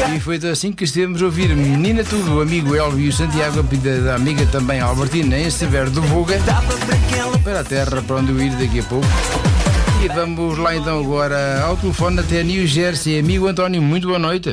E foi assim que estivemos a ouvir Menina Tudo, o amigo Elvio e o Santiago, a pedida da amiga também Albertina, em Severo do Voga, para a terra para onde eu ir daqui a pouco. E vamos lá então agora ao telefone até New Jersey. Amigo António, muito boa noite.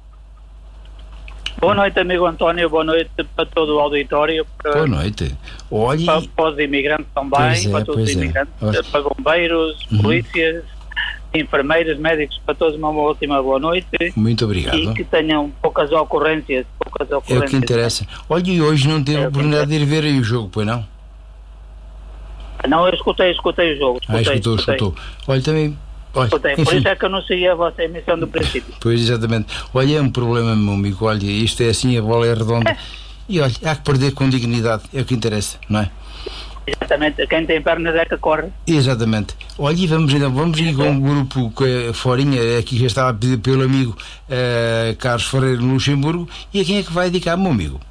Boa noite, amigo António, boa noite para todo o auditório. Boa noite. Olhe... Para os imigrantes também, para todos os imigrantes, para bombeiros, polícias, enfermeiros, médicos, para todos uma última boa noite. Muito obrigado. E que tenham poucas ocorrências. É o que interessa. Olha, e hoje não teve a oportunidade de ir ver aí o jogo, pois não? Não, eu escutei o jogo. Escutou. Olha, também... Olha, por isso é que eu não segui a vossa emissão do princípio. Pois, exatamente. Olha, é um problema, meu amigo. Olha, isto é assim, a bola é redonda. E olha, há que perder com dignidade. É o que interessa, não é? Exatamente. Quem tem pernas é que corre. Exatamente. Olha, e vamos ir com um grupo forinha, aqui já estava pedido pelo amigo Carlos Ferreira no Luxemburgo. E a quem é que vai dedicar, meu amigo?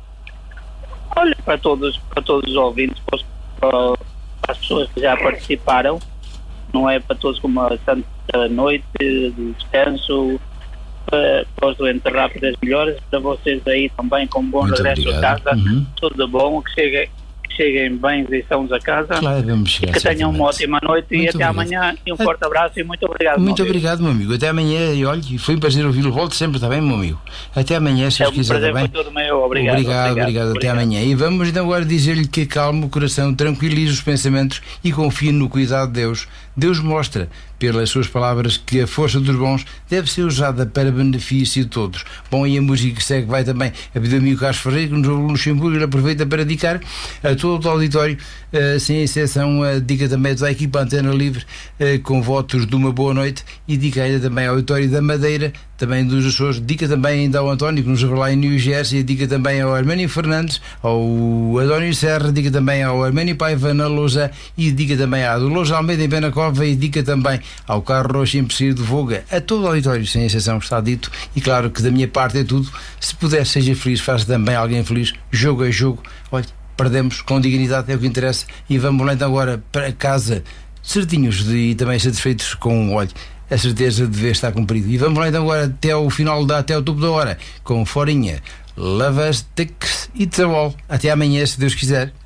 Olha, para todos os ouvintes, para as pessoas que já participaram. Não é para todos como a Santa Noite de descanso, para os doentes rápidas melhores, para vocês aí também com bom regresso a casa, tudo bom, que cheguem bem e sãos a casa, claro, vamos chegar, que tenham uma ótima noite muito e até obrigado. Amanhã, e um forte abraço e muito obrigado. Muito obrigado, meu amigo, até amanhã. E olha, foi um prazer ouvi-lo, volte sempre, está bem, meu amigo? Até amanhã, se Deus quiser, está bem? Foi todo meu. Obrigado, até amanhã. E vamos então agora dizer-lhe que acalme o coração, tranquilize os pensamentos e confie no cuidado de Deus. Deus mostra, pelas suas palavras, que a força dos bons deve ser usada para benefício de todos. Bom, e a música que segue vai também a pedir do amigo Carlos Ferreira, que nos ouve no Luxemburgo. Ele aproveita para dedicar a todo o auditório, sem exceção, dedica também a toda a equipa Antena Livre, com votos de uma boa noite, e dedica ainda também ao auditório da Madeira, também dos Açores, dedica também ainda ao António, que nos ouve lá em New Jersey, dedica também ao Arménio Fernandes, ao Adónio Serra, dedica também ao Arménio Paiva na Lousa, e dedica também à Dolores Almeida em Penacova, e dedica também ao Carro Roxo em Pesquisa de Voga. A todo o auditório, sem exceção, está dito. E claro que da minha parte é tudo. Se puder, seja feliz, faça também alguém feliz. Jogo é jogo. Olha, perdemos com dignidade, é o que interessa. E vamos lá então agora para casa, certinhos e também satisfeitos com, olha, a certeza de dever estar cumprido. E vamos lá então agora até ao final, até ao topo da hora, com Forinha, Lavas, Tex e Tzawol. Até amanhã, se Deus quiser.